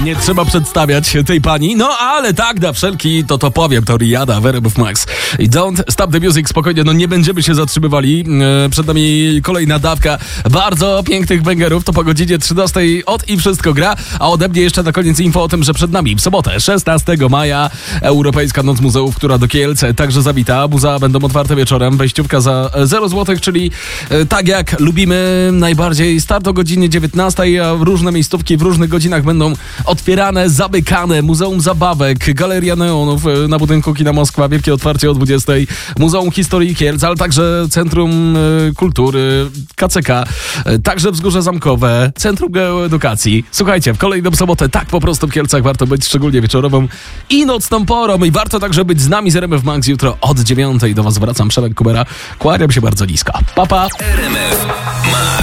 Nie trzeba przedstawiać tej pani. No ale tak, na wszelki to powiem, to Rihanna w RMF Max. I Don't Stop the Music, spokojnie, no nie będziemy się zatrzymywali. Przed nami kolejna dawka bardzo pięknych bangerów. To po godzinie 13 od i wszystko gra. A ode mnie jeszcze na koniec info o tym, że przed nami w sobotę 16 maja Europejska Noc Muzeów, która do Kielc także zawita. Muzea będą otwarte wieczorem. Wejściówka za 0 zł, czyli tak jak lubimy najbardziej. Start o godzinie 19, a różne miejscówki w różnych godzinach będą otwierane, zamykane. Muzeum Zabawek, Galeria Neonów na budynku Kina Moskwa, wielkie otwarcie o 20. Muzeum Historii Kielc, ale także Centrum Kultury, KCK, także Wzgórze Zamkowe, Centrum Geoedukacji. Słuchajcie, w kolejną sobotę tak po prostu w Kielcach warto być, szczególnie wieczorową i nocną porą, i warto także być z nami z RMF Max jutro od 9. Do was wracam, Przemek Kubera. Kłaniam się bardzo nisko. Pa, pa. RMF Max.